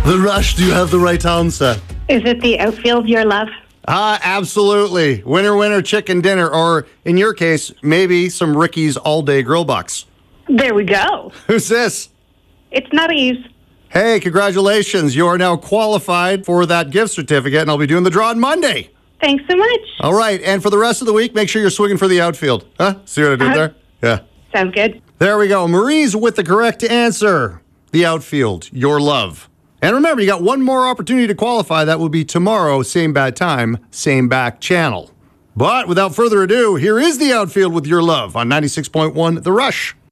The Rush, do you have the right answer? Is it the outfield, your love? Absolutely. Winner, winner, chicken dinner. Or, in your case, maybe some Ricky's all-day grill bucks. There we go. Who's this? It's Nutties. Hey, congratulations. You are now qualified for that gift certificate, and I'll be doing the draw on Monday. Thanks so much. All right, and for the rest of the week, make sure you're swinging for the outfield. Huh? See what I did there? Yeah. Sounds good. There we go. Marie's with the correct answer. The outfield, your love. And remember, you got one more opportunity to qualify. That will be tomorrow, same bad time, same back channel. But without further ado, here is the outfield with your love on 96.1 The Rush.